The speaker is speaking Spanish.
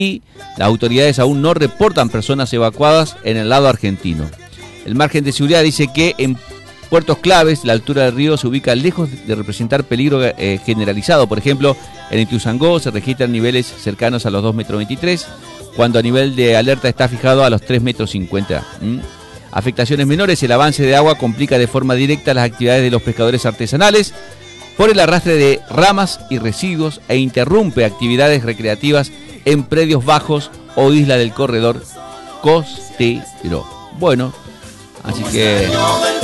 y las autoridades aún no reportan personas evacuadas en el lado argentino. El margen de seguridad dice que en puertos claves la altura del río se ubica lejos de representar peligro generalizado. Por ejemplo, en Ituzaingó se registran niveles cercanos a los 2,23 m, cuando a nivel de alerta está fijado a los 3,50 m. Afectaciones menores: el avance de agua complica de forma directa las actividades de los pescadores artesanales por el arrastre de ramas y residuos e interrumpe actividades recreativas en predios bajos o isla del corredor costero. Bueno, así que